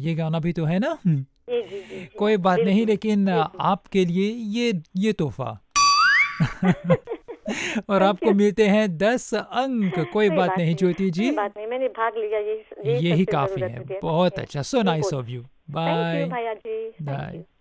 ये गाना भी तो है ना। जी जी जी जी, कोई बात नहीं, बिल्कुल लेकिन बिल्कुल। आपके लिए ये तोहफा। और थैंक आपको यू। मिलते हैं 10 अंक। कोई कोई बात बात नहीं नहीं, ज्योति जी, कोई बात नहीं, मैंने भाग लिया, यही यही यही सबसे काफ़ी ज़रूरत है। मुझे। बहुत यस, अच्छा, सो नाइस बिल्कुल। Of you. Thank you bye. भैया जी, थैंक बाय। यू।